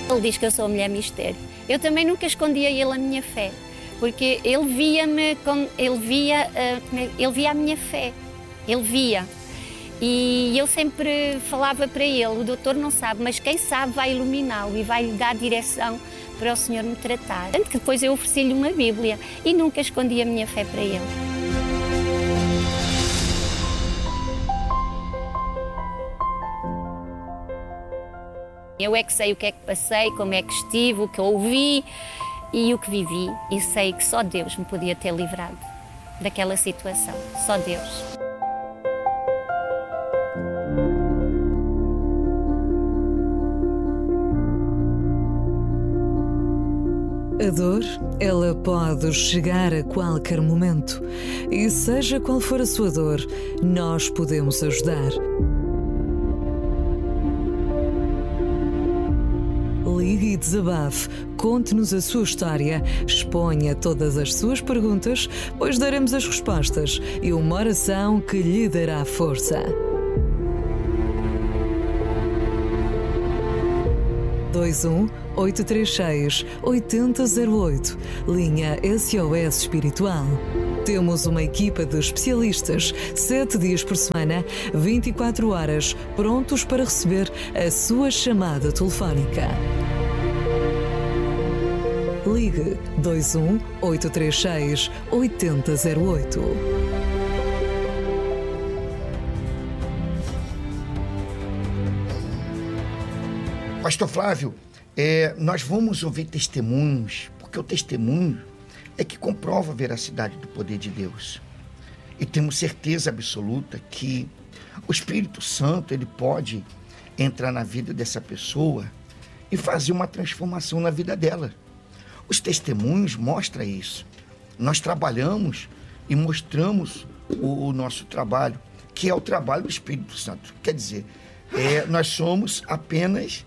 Ele diz que eu sou a mulher mistério. Eu também nunca escondi a ele a minha fé, porque ele via-me, ele via a minha fé, ele via. E eu sempre falava para ele, o doutor não sabe, mas quem sabe vai iluminá-lo e vai lhe dar direção para o Senhor me tratar. Tanto que depois eu ofereci-lhe uma Bíblia e nunca escondi a minha fé para ele. Eu é que sei o que é que passei, como é que estive, o que ouvi e o que vivi. E sei que só Deus me podia ter livrado daquela situação, só Deus. A dor, ela pode chegar a qualquer momento. E seja qual for a sua dor, nós podemos ajudar. Ligue e desabafe, conte-nos a sua história, exponha todas as suas perguntas, pois daremos as respostas e uma oração que lhe dará força. 21-836-8008, linha SOS Espiritual. Temos uma equipa de especialistas, 7 dias por semana, 24 horas, prontos para receber a sua chamada telefónica. Ligue 21-836-8008. Pastor Flávio, nós vamos ouvir testemunhos, porque o testemunho é que comprova a veracidade do poder de Deus. E temos certeza absoluta que o Espírito Santo, ele pode entrar na vida dessa pessoa e fazer uma transformação na vida dela. Os testemunhos mostram isso. Nós trabalhamos e mostramos o nosso trabalho, que é o trabalho do Espírito Santo. Quer dizer, nós somos apenas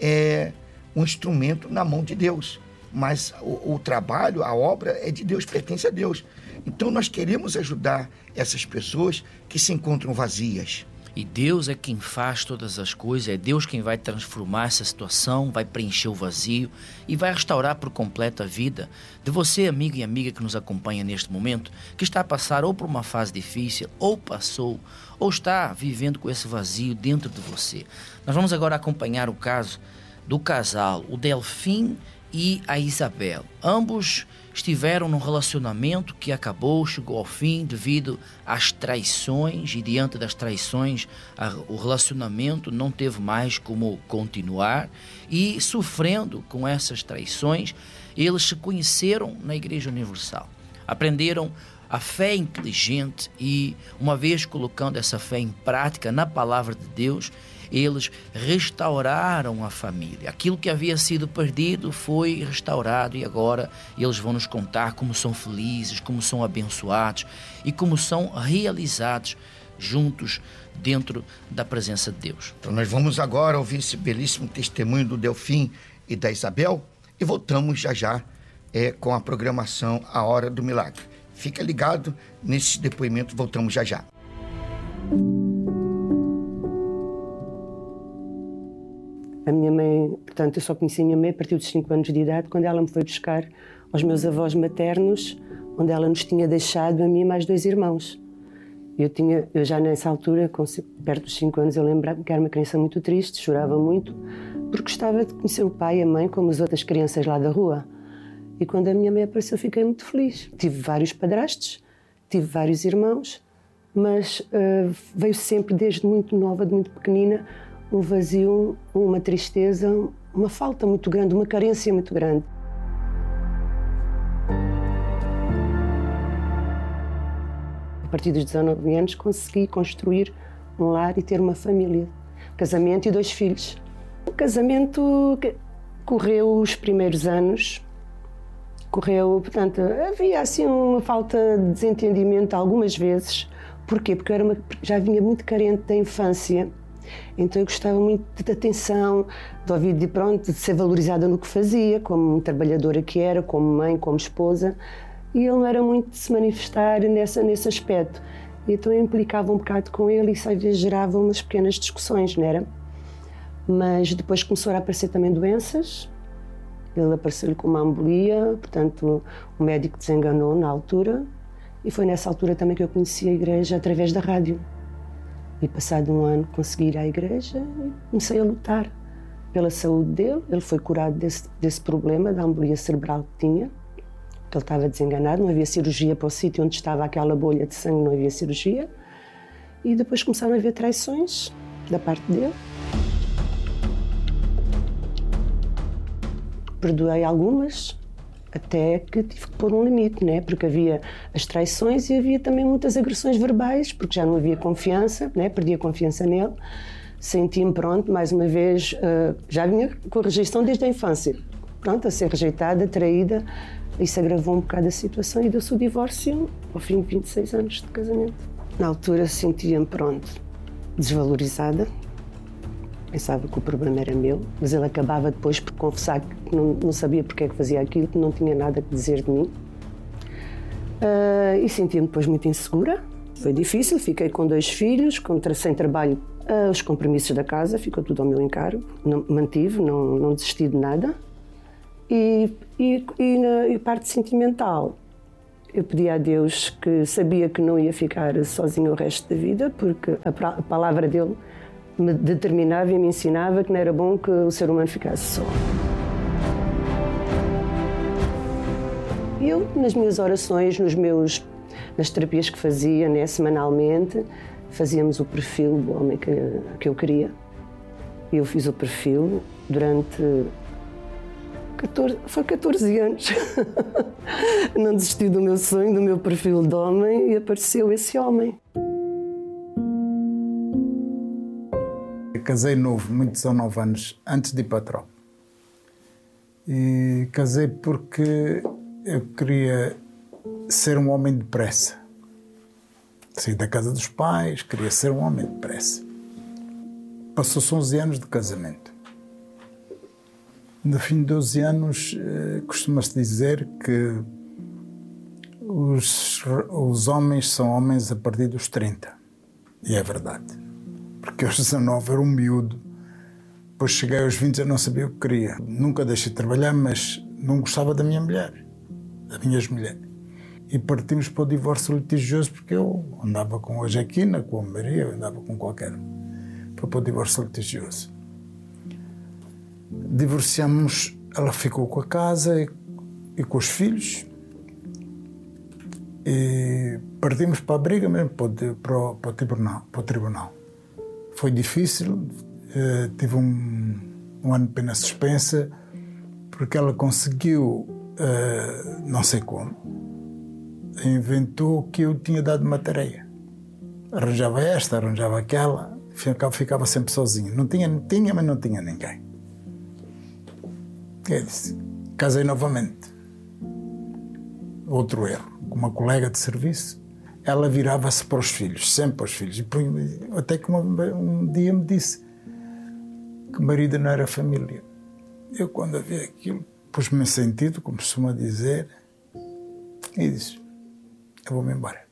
um instrumento na mão de Deus, mas o trabalho, a obra é de Deus, pertence a Deus. Então nós queremos ajudar essas pessoas que se encontram vazias. E Deus é quem faz todas as coisas, é Deus quem vai transformar essa situação, vai preencher o vazio e vai restaurar por completo a vida de você, amigo e amiga que nos acompanha neste momento, que está a passar ou por uma fase difícil, ou passou, ou está vivendo com esse vazio dentro de você. Nós vamos agora acompanhar o caso do casal, o Delfim e a Isabel. Ambos estiveram num relacionamento que chegou ao fim devido às traições, e diante das traições o relacionamento não teve mais como continuar, e sofrendo com essas traições, eles se conheceram na Igreja Universal, aprenderam a fé inteligente e, uma vez colocando essa fé em prática na palavra de Deus, eles restauraram a família. Aquilo que havia sido perdido foi restaurado e agora eles vão nos contar como são felizes, como são abençoados e como são realizados juntos dentro da presença de Deus. Então nós vamos agora ouvir esse belíssimo testemunho do Delfim e da Isabel e voltamos já com a programação A Hora do Milagre. Fica ligado nesse depoimento, voltamos já. A minha mãe, portanto, eu só conheci a minha mãe a partir dos 5 anos de idade, quando ela me foi buscar aos meus avós maternos, onde ela nos tinha deixado a mim e mais 2 irmãos. Eu já nessa altura, perto dos 5 anos, eu lembrava que era uma criança muito triste, chorava muito, porque gostava de conhecer o pai e a mãe como as outras crianças lá da rua. E quando a minha mãe apareceu, fiquei muito feliz. Tive vários padrastos, tive vários irmãos, mas veio sempre, desde muito nova, de muito pequenina, um vazio, uma tristeza, uma falta muito grande, uma carência muito grande. A partir dos 19 anos consegui construir um lar e ter uma família, casamento e 2 filhos. O casamento correu os primeiros anos, portanto, havia assim uma falta de desentendimento algumas vezes. Porquê? Porque eu já vinha muito carente da infância. Então eu gostava muito de atenção, de ser valorizada no que fazia, como trabalhadora que era, como mãe, como esposa, e ele não era muito de se manifestar nesse aspecto. Então eu implicava um bocado com ele e isso às vezes gerava umas pequenas discussões, não era? Mas depois começaram a aparecer também doenças. Ele apareceu-lhe com uma embolia, portanto o médico desenganou na altura. E foi nessa altura também que eu conheci a igreja através da rádio. E passado um ano consegui ir à igreja e comecei a lutar pela saúde dele. Ele foi curado desse problema, da embolia cerebral que tinha, que ele estava desenganado, não havia cirurgia para o sítio onde estava aquela bolha de sangue, não havia cirurgia. E depois começaram a haver traições da parte dele. Perdoei algumas, até que tive que pôr um limite, né? Porque havia as traições e havia também muitas agressões verbais, porque já não havia confiança, né? Perdi a confiança nele. Senti-me pronto, mais uma vez, já vinha com a rejeição desde a infância. Pronto, a ser rejeitada, traída, isso agravou um bocado a situação e deu-se o divórcio ao fim de 26 anos de casamento. Na altura sentia-me, pronto, desvalorizada. Pensava que o problema era meu, mas ele acabava depois por confessar que não sabia porque é que fazia aquilo, que não tinha nada a dizer de mim. E sentia-me depois muito insegura. Foi difícil, fiquei com 2 filhos, sem trabalho. Os compromissos da casa, ficou tudo ao meu encargo. Mantive, não desisti de nada. E na parte sentimental, eu pedi a Deus que sabia que não ia ficar sozinha o resto da vida, porque a palavra dele me determinava e me ensinava que não era bom que o ser humano ficasse só. Eu, nas minhas orações, nas terapias que fazia, né, semanalmente, fazíamos o perfil do homem que eu queria. Eu fiz o perfil durante 14 anos. Não desisti do meu sonho, do meu perfil de homem, e apareceu esse homem. Eu casei novo, muito 19 anos, antes de ir para a tropa. E casei porque eu queria ser um homem depressa. Saí da casa dos pais, queria ser um homem depressa. Passou-se 11 anos de casamento. No fim de 12 anos, costuma-se dizer que os homens são homens a partir dos 30. E é verdade. Porque aos 19 era um miúdo. Depois cheguei aos 20 e não sabia o que queria. Nunca deixei de trabalhar, mas não gostava da minha mulher, das minhas mulheres. E partimos para o divórcio litigioso, porque eu andava com a Jaquina, com a Maria, eu andava com qualquer um. Foi para o divórcio litigioso. Divorciamos, ela ficou com a casa e com os filhos. E partimos para a briga mesmo, para o tribunal. Foi difícil, tive um ano de pena suspensa, porque ela conseguiu, não sei como, inventou que eu tinha dado uma tarefa. Arranjava esta, arranjava aquela, ficava sempre sozinho. Não tinha, mas não tinha ninguém. Eu disse, casei novamente. Outro erro, com uma colega de serviço. Ela virava-se para os filhos, sempre para os filhos. Até que um dia me disse que marido não era família. Eu, quando vi aquilo, pus-me em sentido, como costuma dizer, e disse, eu vou-me embora.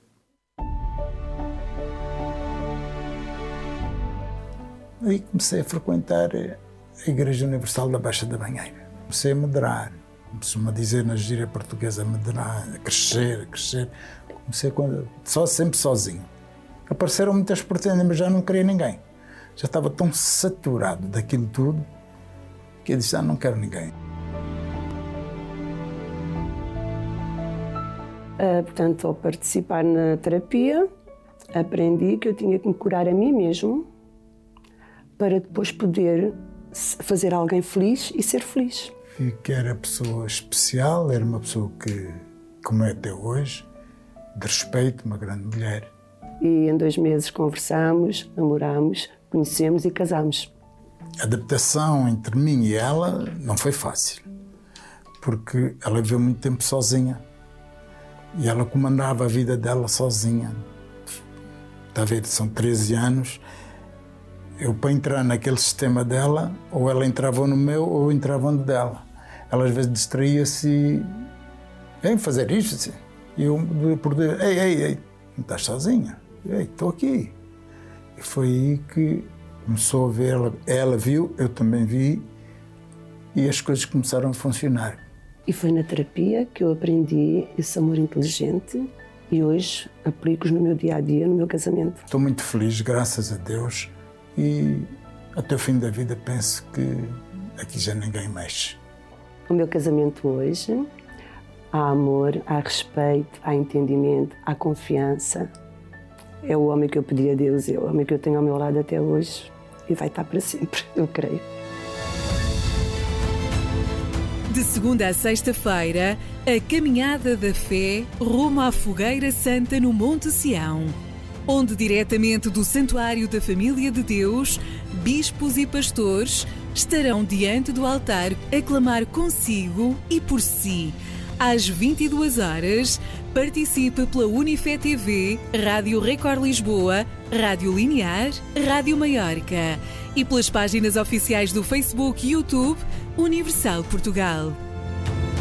Aí comecei a frequentar a Igreja Universal da Baixa da Banheira. Comecei a medrar, como costuma dizer na gíria portuguesa, a medrar, a crescer. Comecei sempre sozinho. Apareceram muitas pretendentes, mas já não queria ninguém. Já estava tão saturado daquilo tudo que eu disse, não quero ninguém. Portanto, ao participar na terapia, aprendi que eu tinha que me curar a mim mesmo para depois poder fazer alguém feliz e ser feliz. Vi que era pessoa especial, era uma pessoa que, como é até hoje, de respeito, uma grande mulher. E em 2 meses conversámos, namorámos, conhecemos e casámos. A adaptação entre mim e ela não foi fácil, porque ela viveu muito tempo sozinha e ela comandava a vida dela sozinha. Está a ver, são 13 anos. Eu, para entrar naquele sistema dela, ou ela entrava no meu ou eu entrava no dela. Ela às vezes distraía-se e... Vem fazer isto, assim. E eu, ei, não estás sozinha? Ei, estou aqui. E foi aí que Começou a ver, ela viu, eu também vi, e as coisas começaram a funcionar. E foi na terapia que eu aprendi esse amor inteligente e hoje aplico-os no meu dia-a-dia, no meu casamento. Estou muito feliz, graças a Deus, e até o fim da vida penso que aqui já ninguém mexe. O meu casamento hoje, há amor, há respeito, há entendimento, há confiança. É o homem que eu pedi a Deus, é o homem que eu tenho ao meu lado até hoje e vai estar para sempre, eu creio. De segunda a sexta-feira, a Caminhada da Fé rumo à Fogueira Santa no Monte Sião, onde diretamente do Santuário da Família de Deus, bispos e pastores estarão diante do altar a clamar consigo e por si. Às 22 horas, participe pela Unifé TV, Rádio Record Lisboa, Rádio Linear, Rádio Maiorca e pelas páginas oficiais do Facebook e YouTube Universal Portugal.